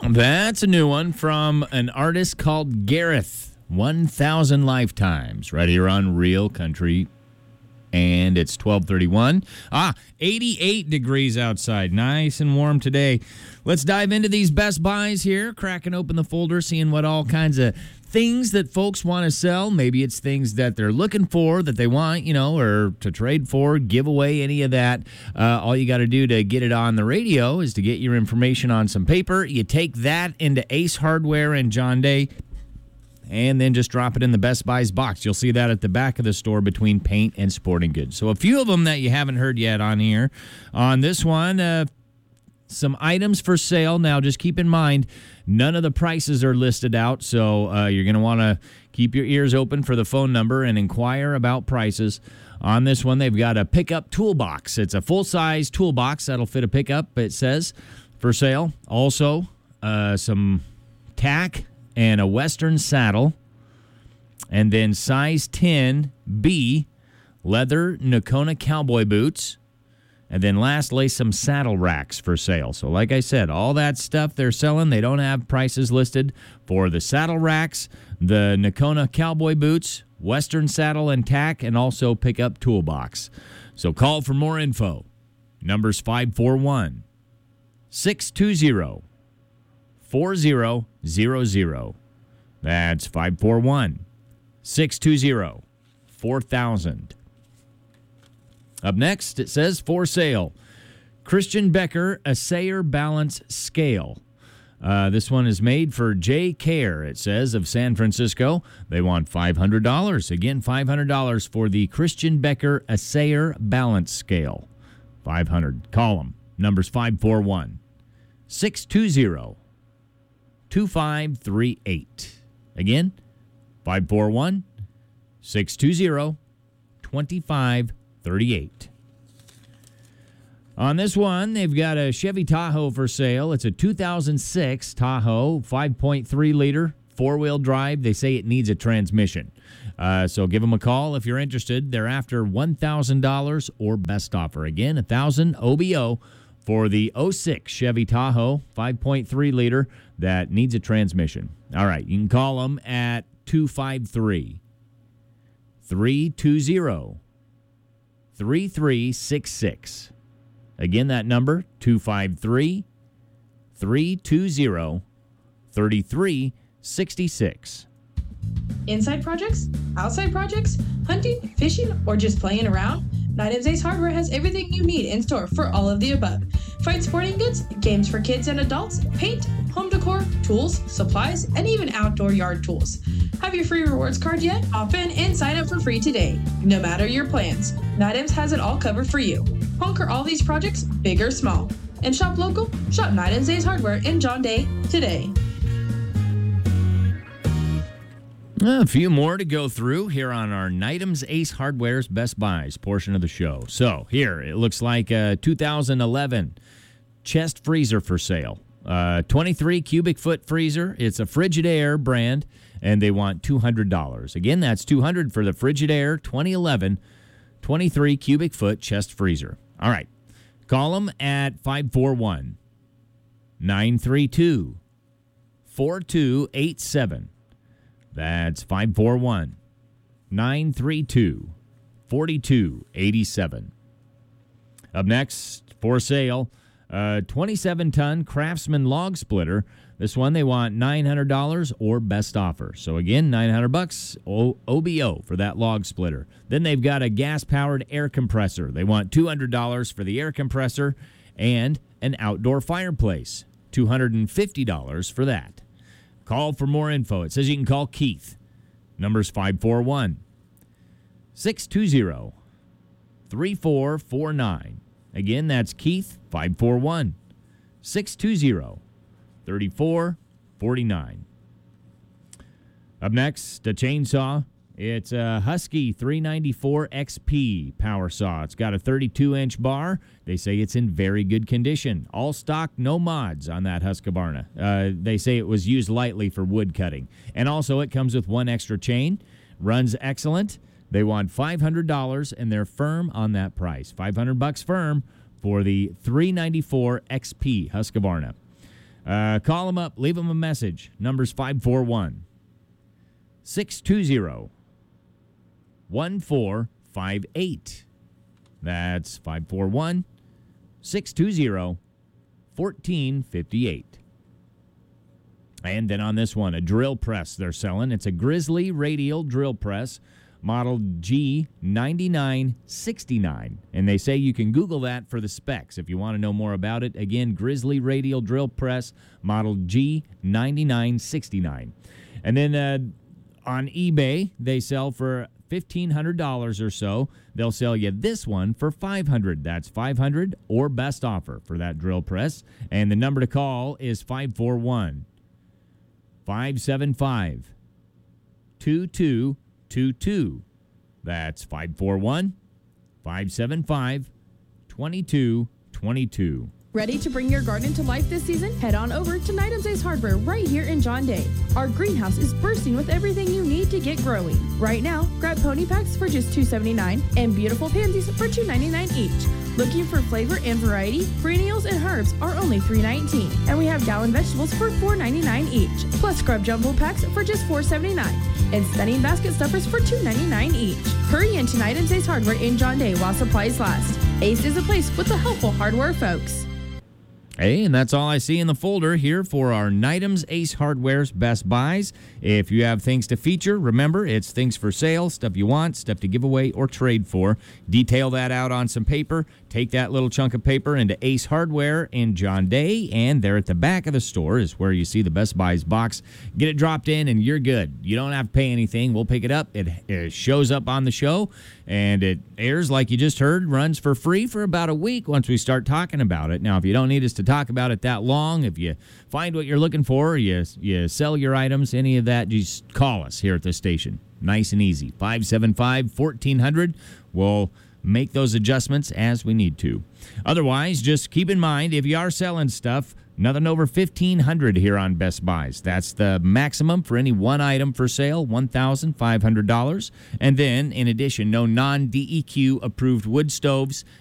That's a new one from an artist called Gareth. 1,000 Lifetimes, right here on Real Country. And it's 12:31. 88 degrees outside. Nice and warm today. Let's dive into these Best Buys here. Cracking open the folder, seeing what all kinds of things that folks want to sell. Maybe it's things that they're looking for, that they want, or to trade for, give away, any of that. All you got to do to get it on the radio is to get your information on some paper. You take that into Ace Hardware and John Day, and then just drop it in the Best Buys box. You'll see that at the back of the store between paint and sporting goods. So a few of them that you haven't heard yet on here. On this one, some items for sale. Now, just keep in mind, none of the prices are listed out, so you're going to want to keep your ears open for the phone number and inquire about prices. On this one, they've got a pickup toolbox. It's a full-size toolbox that'll fit a pickup, it says, for sale. Also, some tack and a Western saddle, and then size 10B leather Nakona cowboy boots, and then lastly some saddle racks for sale. So like I said, all that stuff they're selling, they don't have prices listed for the saddle racks, the Nakona cowboy boots, Western saddle and tack, and also pickup toolbox. So call for more info. Number's 541 620 4000. That's 541 620 4000. Up next, it says for sale, Christian Becker Assayer Balance Scale. This one is made for J Care, it says, of San Francisco. They want $500. Again, $500 for the Christian Becker Assayer Balance Scale. $500. Call them. Number's 541 620 2538. Again, 541 620 2538. On this one, they've got a Chevy Tahoe for sale. It's a 2006 Tahoe, 5.3 liter, four-wheel drive. They say it needs a transmission. So give them a call if you're interested. They're after $1,000 or best offer. Again, $1,000 OBO for the 06 Chevy Tahoe, 5.3 liter, that needs a transmission. All right, you can call them at 253 320 3366. Again, that number, 253 320 3366. Inside projects? Outside projects? Hunting, fishing, or just playing around? Items Ace Hardware has everything you need in store for all of the above. Find sporting goods, games for kids and adults, paint, home decor, tools, supplies, and even outdoor yard tools. Have your free rewards card yet? Hop in and sign up for free today. No matter your plans, Items has it all covered for you. Conquer all these projects, big or small. And shop local? Shop Items Ace Hardware in John Day today. A few more to go through here on our Nitems Ace Hardware's Best Buys portion of the show. So here, it looks like a 2011 chest freezer for sale. 23 cubic foot freezer. It's a Frigidaire brand, and they want $200. Again, that's $200 for the Frigidaire 2011 23 cubic foot chest freezer. All right. Call them at 541 932 4287. That's 541 932 4287. Up next, for sale, 27-ton Craftsman log splitter. This one, they want $900 or best offer. So again, $900 OBO for that log splitter. Then they've got a gas-powered air compressor. They want $200 for the air compressor and an outdoor fireplace. $250 for that. Call for more info. It says you can call Keith. Number's 541 620 3449. Again, that's Keith, 541 620 3449. Up next, a chainsaw. It's a Husky 394 XP power saw. It's got a 32-inch bar. They say it's in very good condition. All stock, no mods on that Husqvarna. They say it was used lightly for wood cutting. And also, it comes with one extra chain. Runs excellent. They want $500, and they're firm on that price. $500 firm for the 394 XP Husqvarna. Call them up. Leave them a message. Number's 541 620 1458. That's 541 620 1458. And then on this one, a drill press they're selling. It's a Grizzly radial drill press, model G9969. And they say you can Google that for the specs if you want to know more about it. Again, Grizzly radial drill press, model G9969. And then on eBay, they sell for $1,500 or so. They'll sell you this one for $500. That's $500 or best offer for that drill press. And the number to call is 541 575 2222. That's 541 575 2222. Ready to bring your garden to life this season? Head on over to Nightham's Ace Hardware right here in John Day. Our greenhouse is bursting with everything you need to get growing. Right now, grab pony packs for just $2.79 and beautiful pansies for $2.99 each. Looking for flavor and variety? Perennials and herbs are only $3.19, and we have gallon vegetables for $4.99 each. Plus scrub jumbo packs for just $4.79 and stunning basket stuffers for $2.99 each. Hurry into Nightham's Ace Hardware in John Day while supplies last. Ace is a place with the helpful hardware folks. Hey, and that's all I see in the folder here for our Nightham's Ace Hardware's Best Buys. If you have things to feature, remember, it's things for sale, stuff you want, stuff to give away or trade for. Detail that out on some paper. Take that little chunk of paper into Ace Hardware in John Day, and there at the back of the store is where you see the Best Buys box. Get it dropped in, and you're good. You don't have to pay anything. We'll pick it up. It shows up on the show, and it airs, like you just heard, runs for free for about a week once we start talking about it. Now, if you don't need us to talk about it that long, if you find what you're looking for, you sell your items, any of that, just call us here at the station. Nice and easy. 575-1400. We'll make those adjustments as we need to. Otherwise, just keep in mind, if you are selling stuff, nothing over $1,500 here on Best Buys. That's the maximum for any one item for sale, $1,500. And then, in addition, no non-DEQ approved wood stoves,